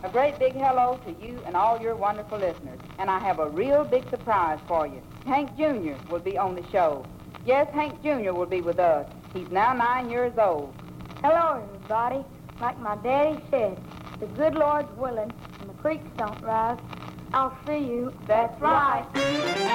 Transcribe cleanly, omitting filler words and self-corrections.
A great big hello to you and all your wonderful listeners. And I have a real big surprise for you. Hank Jr. will be on the show. Yes, Hank Jr. will be with us. He's now 9 years old. Hello, everybody. Like my daddy said, the good Lord's willing and the creeks don't rise, I'll see you. That's right.